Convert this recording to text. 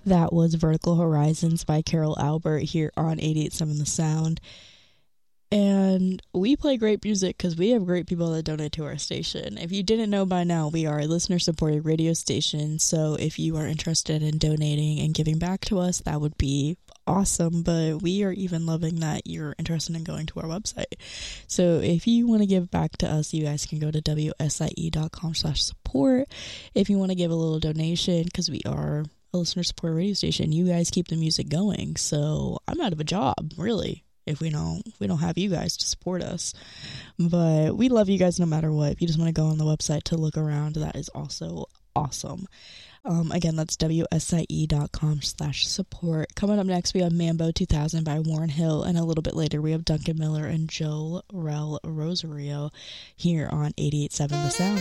That was Vertical Horizons by Carol Albert here on 88.7 The Sound. And we play great music because we have great people that donate to our station. If you didn't know by now, we are a listener-supported radio station, so if you are interested in donating and giving back to us, that would be awesome. But we are even loving that you're interested in going to our website. So if you want to give back to us, you guys can go to wsie.com/support. If you want to give a little donation, because we are a listener-supported radio station, you guys keep the music going. So I'm out of a job, really, if we don't have you guys to support us. But we love you guys no matter what. If you just want to go on the website to look around, that is also awesome. Again, that's wsie.com/support. Coming up next, we have Mambo 2000 by Warren Hill, and a little bit later we have Duncan Miller and Joe Rel Rosario here on 88.7 The Sound.